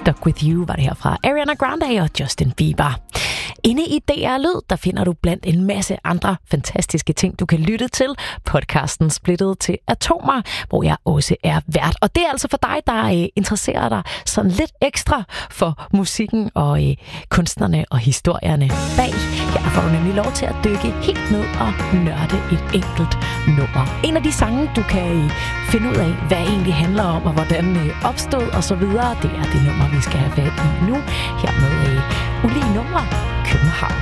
Stuck With You var det her fra Ariana Grande og Justin Bieber. Inde i DR Lyd, der finder du blandt en masse andre fantastiske ting, du kan lytte til. Podcasten Splittet til Atomer, hvor jeg også er vært. Og det er altså for dig, der interesserer dig sådan lidt ekstra for musikken og kunstnerne og historierne bag. Her får du nemlig lov til at dykke helt ned og nørde et enkelt nummer. En af de sange, du kan finde ud af, hvad det egentlig handler om, og hvordan opstod og så videre, det er det nummer, vi skal have fat i nu. Her med ulige numre. København.